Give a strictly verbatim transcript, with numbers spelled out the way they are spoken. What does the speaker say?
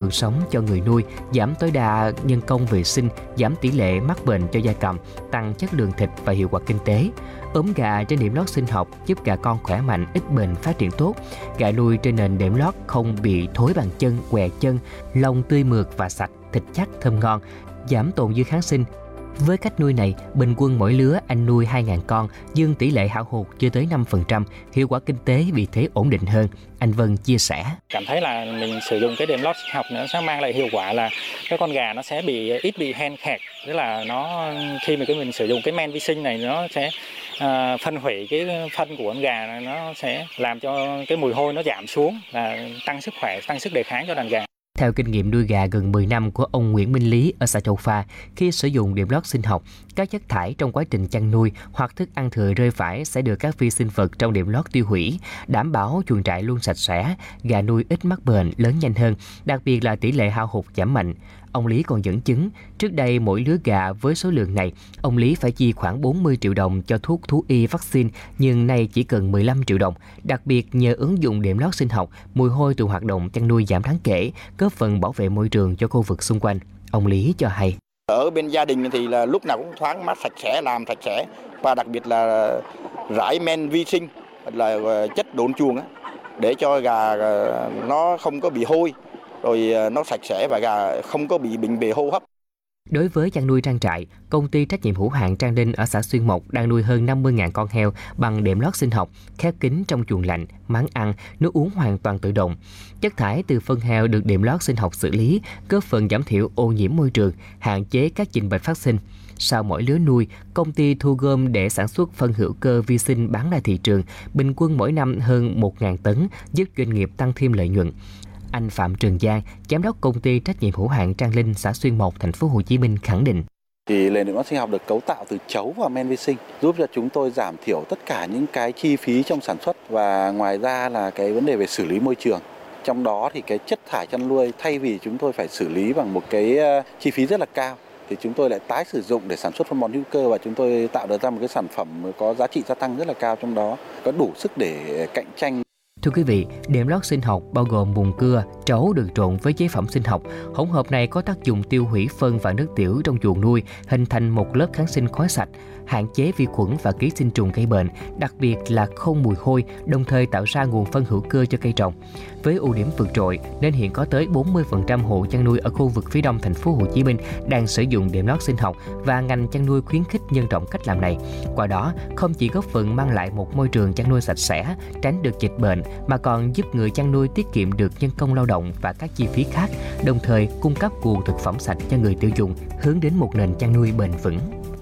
lượng sống cho người nuôi, giảm tối đa nhân công vệ sinh, giảm tỷ lệ mắc bệnh cho gia cầm, tăng chất lượng thịt và hiệu quả kinh tế. Ốm gà trên đệm lót sinh học giúp gà con khỏe mạnh, ít bệnh, phát triển tốt. Gà nuôi trên nền đệm lót không bị thối bàn chân, què chân, lông tươi mượt và sạch, thịt chắc, thơm ngon, giảm tồn dư kháng sinh. Với cách nuôi này, bình quân mỗi lứa anh nuôi hai nghìn con, nhưng tỷ lệ hao hụt chưa tới năm phần trăm, hiệu quả kinh tế vì thế ổn định hơn. Anh Vân chia sẻ. Cảm thấy là mình sử dụng cái đệm lót sinh học nó sẽ mang lại hiệu quả là cái con gà nó sẽ bị ít bị hen khẹt, tức là nó khi mà cái mình sử dụng cái men vi sinh này nó sẽ à, phân hủy cái phân của con gà này, nó sẽ làm cho cái mùi hôi nó giảm xuống, là tăng sức khỏe, tăng sức đề kháng cho đàn gà. Theo kinh nghiệm nuôi gà gần mười năm của ông Nguyễn Minh Lý ở xã Châu Pha, khi sử dụng đệm lót sinh học, các chất thải trong quá trình chăn nuôi hoặc thức ăn thừa rơi vãi sẽ được các vi sinh vật trong đệm lót tiêu hủy, đảm bảo chuồng trại luôn sạch sẽ, gà nuôi ít mắc bệnh, lớn nhanh hơn, đặc biệt là tỷ lệ hao hụt giảm mạnh. Ông Lý còn dẫn chứng, trước đây mỗi lứa gà với số lượng này, ông Lý phải chi khoảng bốn mươi triệu đồng cho thuốc thú y vaccine, nhưng nay chỉ cần mười lăm triệu đồng. Đặc biệt nhờ ứng dụng đệm lót sinh học, mùi hôi từ hoạt động chăn nuôi giảm đáng kể, góp phần bảo vệ môi trường cho khu vực xung quanh. Ông Lý cho hay. Ở bên gia đình thì là lúc nào cũng thoáng mát, sạch sẽ, làm sạch sẽ, và đặc biệt là rải men vi sinh là chất độn chuồng á, để cho gà nó không có bị hôi, rồi nó sạch sẽ và gà không có bị bệnh về hô hấp. Đối với chăn nuôi trang trại, công ty trách nhiệm hữu hạn Trang Ninh ở xã Xuyên Mộc đang nuôi hơn năm mươi nghìn con heo bằng đệm lót sinh học, khép kín trong chuồng lạnh, máng ăn, nước uống hoàn toàn tự động. Chất thải từ phân heo được đệm lót sinh học xử lý, góp phần giảm thiểu ô nhiễm môi trường, hạn chế các dịch bệnh phát sinh. Sau mỗi lứa nuôi, công ty thu gom để sản xuất phân hữu cơ vi sinh bán ra thị trường, bình quân mỗi năm hơn một nghìn tấn, giúp doanh nghiệp tăng thêm lợi nhuận. Anh Phạm Trường Giang, giám đốc công ty trách nhiệm hữu hạn Trang Linh, xã Xuyên Mộc, thành phố Hồ Chí Minh khẳng định: Thì nền đệm lót sinh học được cấu tạo từ chấu và men vi sinh, giúp cho chúng tôi giảm thiểu tất cả những cái chi phí trong sản xuất, và ngoài ra là cái vấn đề về xử lý môi trường. Trong đó thì cái chất thải chăn nuôi, thay vì chúng tôi phải xử lý bằng một cái chi phí rất là cao, thì chúng tôi lại tái sử dụng để sản xuất phân bón hữu cơ, và chúng tôi tạo được ra một cái sản phẩm có giá trị gia tăng rất là cao, trong đó có đủ sức để cạnh tranh. Thưa quý vị, đệm lót sinh học bao gồm mùn cưa, trấu được trộn với chế phẩm sinh học. Hỗn hợp này có tác dụng tiêu hủy phân và nước tiểu trong chuồng nuôi, hình thành một lớp kháng sinh khói sạch, hạn chế vi khuẩn và ký sinh trùng gây bệnh, đặc biệt là không mùi hôi, đồng thời tạo ra nguồn phân hữu cơ cho cây trồng. Với ưu điểm vượt trội nên hiện có tới bốn mươi phần trăm hộ chăn nuôi ở khu vực phía đông thành phố Hồ Chí Minh đang sử dụng đệm lót sinh học, và ngành chăn nuôi khuyến khích nhân rộng cách làm này. Qua đó, không chỉ góp phần mang lại một môi trường chăn nuôi sạch sẽ, tránh được dịch bệnh, mà còn giúp người chăn nuôi tiết kiệm được nhân công lao động và các chi phí khác, đồng thời cung cấp nguồn thực phẩm sạch cho người tiêu dùng, hướng đến một nền chăn nuôi bền vững.